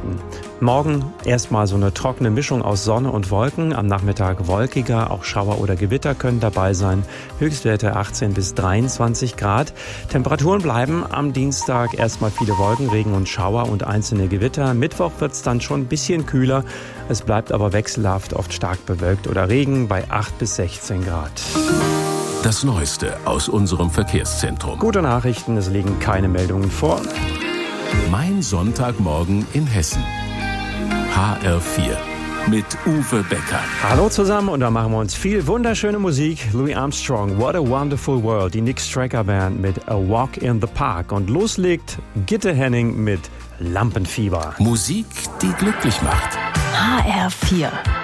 Nachrichten. Morgen erstmal so eine trockene Mischung aus Sonne und Wolken. Am Nachmittag wolkiger, auch Schauer oder Gewitter können dabei sein. Höchstwerte 18 bis 23 Grad. Temperaturen bleiben am Dienstag erstmal viele Wolken, Regen und Schauer und einzelne Gewitter. Mittwoch wird es dann schon ein bisschen kühler. Es bleibt aber wechselhaft, oft stark bewölkt oder Regen bei 8 bis 16 Grad. Das Neueste aus unserem Verkehrszentrum. Gute Nachrichten, es liegen keine Meldungen vor. Mein Sonntagmorgen in Hessen. HR4 mit Uwe Becker. Hallo zusammen und da machen wir uns viel wunderschöne Musik. Louis Armstrong, What a Wonderful World, die Nick Straker Band mit A Walk in the Park. Und loslegt Gitte Henning mit Lampenfieber. Musik, die glücklich macht. HR4